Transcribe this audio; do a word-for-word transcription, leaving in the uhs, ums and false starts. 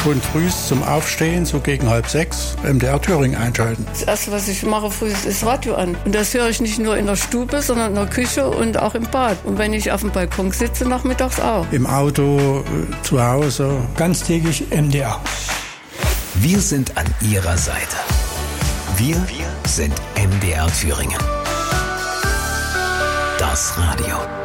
Und früh zum Aufstehen, so gegen halb sechs, M D R Thüringen einschalten. Das Erste, was ich mache früh, ist das Radio an. Und das höre ich nicht nur in der Stube, sondern in der Küche und auch im Bad. Und wenn ich auf dem Balkon sitze, nachmittags auch. Im Auto, zu Hause. Ganztägig M D R. Wir sind an Ihrer Seite. Wir, Wir sind M D R Thüringen. Das Radio.